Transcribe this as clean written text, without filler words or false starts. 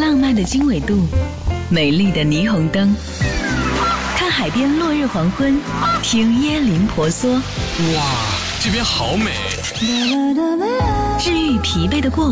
浪漫的经纬度，美丽的霓虹灯，看海边落日黄昏，听椰林婆娑。 哇，这边好美！ 治愈疲惫的过